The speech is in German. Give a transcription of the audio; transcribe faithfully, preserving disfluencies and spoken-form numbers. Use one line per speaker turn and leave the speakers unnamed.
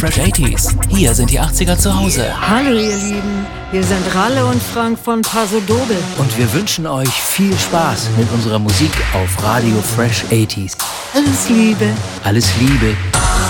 Fresh achtziger. Hier sind die achtziger zu Hause.
Hallo ihr Lieben, wir sind Ralle und Frank von Paso Doble.
Und wir wünschen euch viel Spaß mit unserer Musik auf Radio Fresh achtziger.
Alles Liebe.
Alles Liebe.